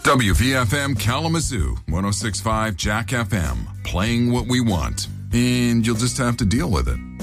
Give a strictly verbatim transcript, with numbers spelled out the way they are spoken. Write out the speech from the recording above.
W V F M Kalamazoo, one oh six point five Jack F M, playing what we want, and you'll just have to deal with it.